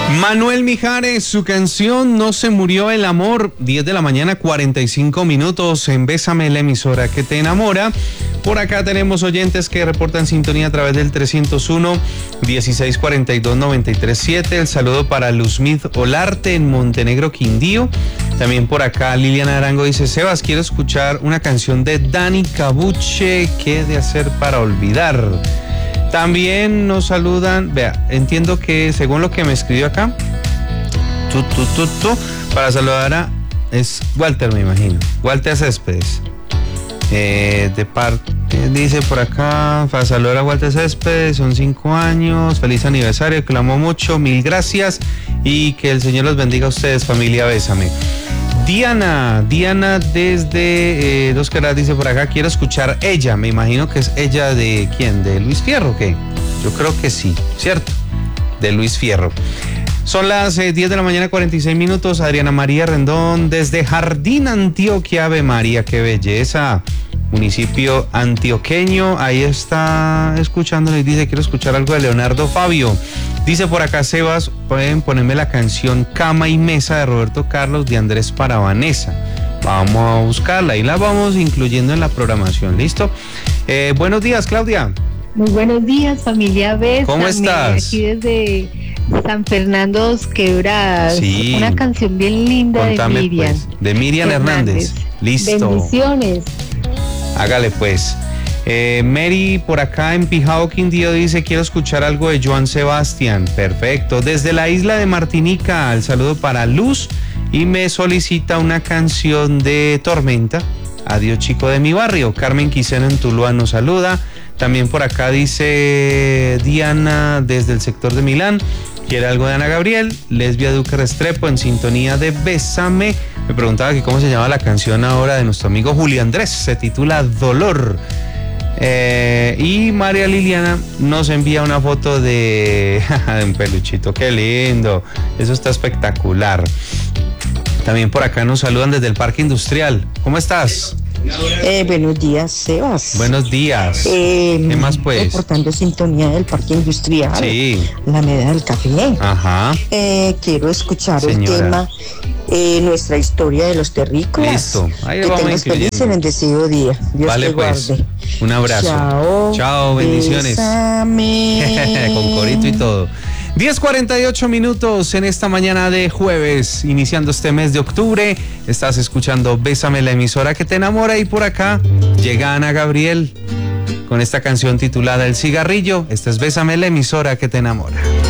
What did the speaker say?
Manuel Mijares, su canción No se murió el amor, 10 de la mañana, 45 minutos en Bésame, la emisora que te enamora. Por acá tenemos oyentes que reportan sintonía a través del 301-1642-937. El saludo para Luzmith Olarte en Montenegro, Quindío. También por acá Liliana Arango dice: Sebas, quiero escuchar una canción de Dani Cabuche, ¿qué de hacer para olvidar? También nos saludan, vea, entiendo que según lo que me escribió acá, para saludar a, es Walter, me imagino, Walter Céspedes, de parte, dice por acá, para saludar a Walter Céspedes, son 5 años, feliz aniversario, que lo amo mucho, mil gracias y que el Señor los bendiga a ustedes, familia Bésame. Diana desde Dos Caras dice por acá, quiero escuchar Ella, me imagino que es Ella de ¿quién? ¿De Luis Fierro o qué? Yo creo que sí, ¿cierto? De Luis Fierro. Son las 10 de la mañana, 46 minutos, Adriana María Rendón desde Jardín, Antioquia, Ave María, qué belleza, municipio antioqueño, ahí está escuchando y dice, quiero escuchar algo de Leonardo Fabio. Dice por acá, Sebas, pueden ponerme la canción Cama y Mesa de Roberto Carlos de Andrés para Vanessa. Vamos a buscarla y la vamos incluyendo en la programación, ¿listo? Buenos días, Claudia. Muy buenos días, familia Bésame. ¿Cómo estás? Aquí desde San Fernando Dos Quebradas. Sí. Una canción bien linda. Contame, de Miriam. Pues, de Miriam Hernández. Listo. Bendiciones. Hágale pues. Mary por acá en Pijao, Quindío dice, quiero escuchar algo de Joan Sebastián. Perfecto. Desde la isla de Martinica, el saludo para Luz y me solicita una canción de Tormenta. Adiós, chico de mi barrio. Carmen Quiseno en Tuluá nos saluda. También por acá dice Diana desde el sector de Milán, quiere algo de Ana Gabriel. Lesbia Duque Restrepo en sintonía de Bésame. Me preguntaba que cómo se llama la canción ahora de nuestro amigo Julio Andrés, se titula Dolor. Y María Liliana nos envía una foto de un peluchito, qué lindo, eso está espectacular. También por acá nos saludan desde el Parque Industrial. ¿Cómo estás? Buenos días, Sebas. Buenos días. ¿Qué más pues? Reportando sintonía del Parque Industrial. Sí. La Meda del Café. Ajá. Quiero escuchar Señora. El tema Nuestra Historia de los Terrícolas. Listo. Ahí que vamos tengas feliz y bendecido día. Dios vale, te pues. guarde. Un abrazo. Chao. Chao, bendiciones. Bésame. Con corito y todo. 10:48 minutos en esta mañana de jueves, iniciando este mes de octubre. Estás escuchando Bésame, la emisora que te enamora, y por acá llega Ana Gabriel con esta canción titulada El Cigarrillo. Esta es Bésame, la emisora que te enamora.